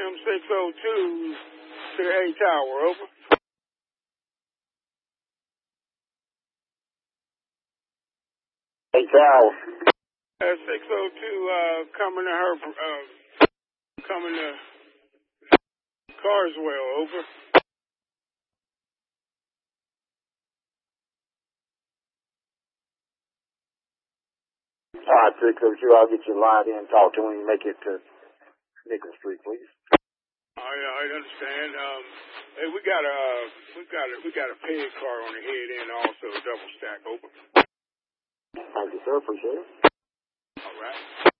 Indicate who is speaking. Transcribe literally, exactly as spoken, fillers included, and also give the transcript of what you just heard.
Speaker 1: M six oh two to the A Tower, over.
Speaker 2: A Tower.
Speaker 1: Uh, six oh two, uh, coming to her, uh, coming to Carswell, over.
Speaker 2: All right, six oh two, I'll get you lined in and talk to him when you make it to Nichols Street, please.
Speaker 1: I, I understand. Um, hey, we got a, uh, we got a, we got a peg car on the head end also, double stack, over.
Speaker 2: Thank you, sir. Appreciate it.
Speaker 1: All right.